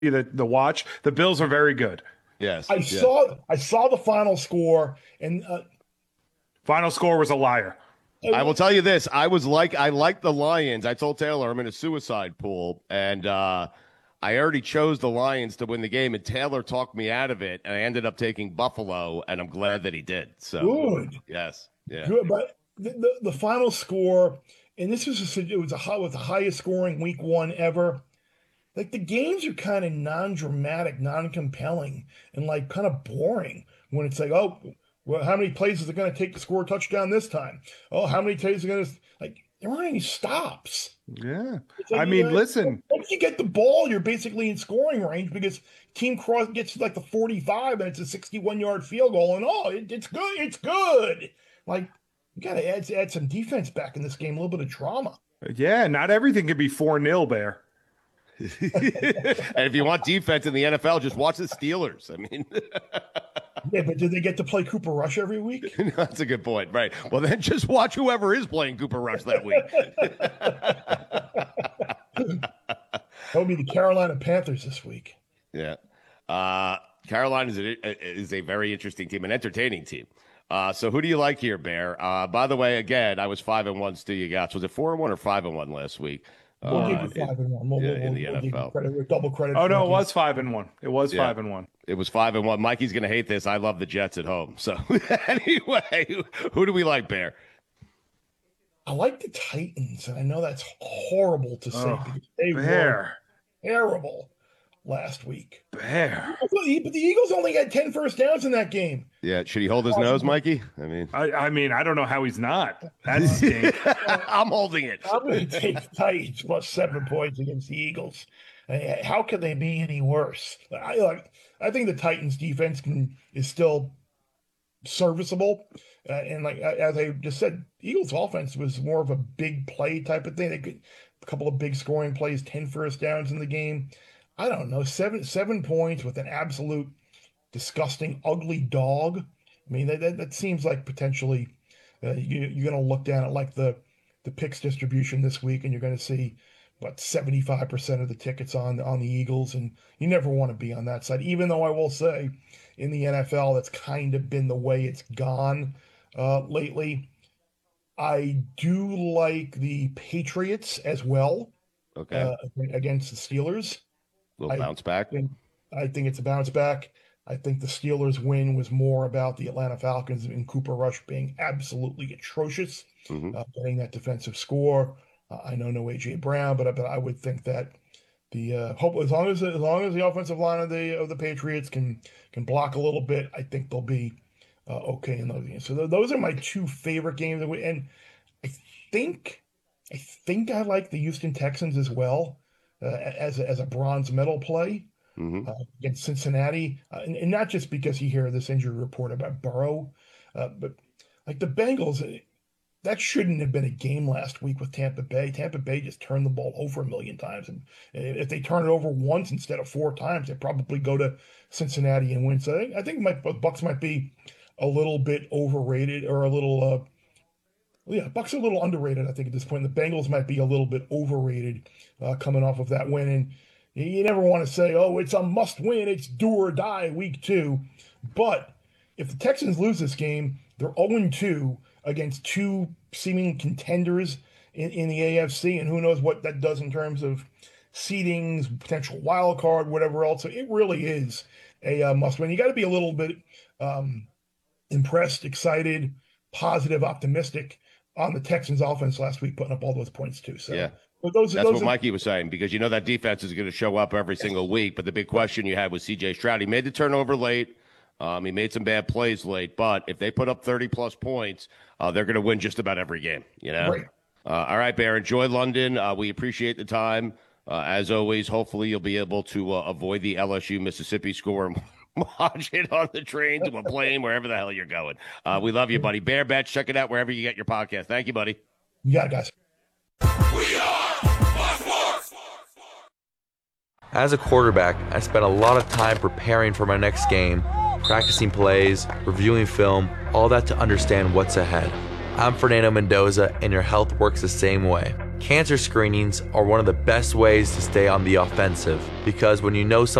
the watch. The Bills are very good. Yes. I Yeah. saw the final score, and Final score was a liar. I will tell you this. I like the Lions. I told Taylor I'm in a suicide pool, and I already chose the Lions to win the game, and Taylor talked me out of it, and I ended up taking Buffalo, and I'm glad that he did. So good. yes, yeah, Good, but the final score, and this was it was the highest scoring week one ever. Like the games are kind of non-dramatic, non-compelling, and like kind of boring when it's like, oh, well, how many plays is it going to take to score a touchdown this time? Oh, how many plays are going to like? There aren't any stops. Yeah. It's like, I mean, listen, once you get the ball, you're basically in scoring range because Team Cross gets to like the 45 and it's a 61-yard field goal, and it's good. It's good. Like you got to add some defense back in this game, a little bit of drama. yeah, not everything can be 4-0, Bear. And if you want defense in the NFL, just watch the Steelers. I mean, Yeah, but do they get to play Cooper Rush every week? that's a good point, right? Well, then just watch whoever is playing Cooper Rush that week. That would be the Carolina Panthers this week. Yeah, Carolina is a very interesting team, an entertaining team. So who do you like here, Bear? By the way, again, I was 5-1. Stu, you got was it 4-1 or 5-1 last week? We'll give you 5-1. In the we'll give you NFL. double credit. Oh for no, it making- was 5-1. It was 5-1. It was 5-1. Mikey's gonna hate this. I love the Jets at home. So anyway, who do we like, Bear? I like the Titans, and I know that's horrible to say Oh, because they were Bear. terrible last week. Bear. But the Eagles only had 10 first downs in that game. Yeah, should he hold his nose, Mikey? I mean, I mean, I don't know how he's not. That's stink. I'm holding it. I'm going to take the Titans plus 7 points against the Eagles. How could they be any worse? I think the Titans defense is still serviceable. And like as I just said, Eagles offense was more of a big play type of thing. They could a couple of big scoring plays, 10 first downs in the game. I don't know, 7 points with an absolute disgusting, ugly dog. I mean, that seems like potentially you're going to look down at like the picks distribution this week, and you're going to see what 75% of the tickets on the Eagles, and you never want to be on that side. Even though I will say, in the NFL, that's kind of been the way it's gone lately. I do like the Patriots as well. Okay, Against the Steelers. little bounce back. I think it's a bounce back. I think the Steelers win was more about the Atlanta Falcons and Cooper Rush being absolutely atrocious, getting that defensive score. I know no AJ Brown, but I would think that the hope as long as the offensive line of the Patriots can block a little bit, I think they'll be okay in those games. So those are my two favorite games, and I think I like the Houston Texans as well as a bronze medal play. Against Cincinnati, and not just because you hear this injury report about Burrow, but like the Bengals, that shouldn't have been a game last week with Tampa Bay. Tampa Bay just turned the ball over a million times, and if they turn it over once instead of 4 times, they probably go to Cincinnati and win. So I think Bucks might be a little bit overrated, or a little. Bucks are a little underrated, I think, at this point. The Bengals might be a little bit overrated coming off of that win. And you never want to say, oh, it's a must win, it's do or die week 2. But if the Texans lose this game, they're 0-2 against 2 seeming contenders in the AFC. And who knows what that does in terms of seedings, potential wild card, whatever else. So it really is a must win. You got to be a little bit impressed, excited, positive, optimistic on the Texans offense last week, putting up all those points too. So yeah. But That's what Mikey was saying, because you know that defense is going to show up every single week. But the big question you had was C.J. Stroud. He made the turnover late. He made some bad plays late. But if they put up 30-plus points, they're going to win just about every game. You know. Right. All right, Bear. Enjoy London. We appreciate the time. As always, hopefully you'll be able to avoid the LSU Mississippi score and watch it on the train to a plane, wherever the hell you're going. We love you, buddy. Bear Bets. Check it out wherever you get your podcast. Thank you, buddy. You got it, guys. We are Fox Sports. As a quarterback, I spent a lot of time preparing for my next game, practicing plays, reviewing film, all that to understand what's ahead. I'm Fernando Mendoza, and your health works the same way. Cancer screenings are one of the best ways to stay on the offensive because when you know